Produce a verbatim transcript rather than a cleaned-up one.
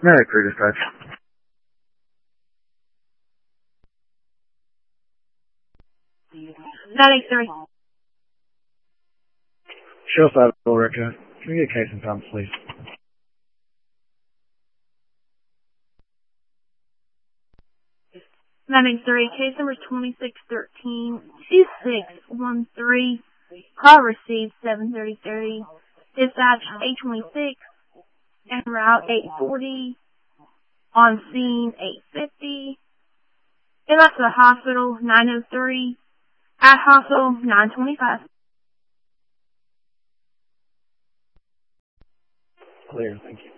Merry Crew Dispatch. nine eight three. Show five, Ulrika. Can we get a case in time, please? nine eight three. Case number twenty-six thirteen two six one three. Call received seven thirty-three. Dispatch eight twenty-six. En route eight forty. On scene eight fifty. It left the hospital nine oh three. At hospital nine twenty-five. Clear, thank you.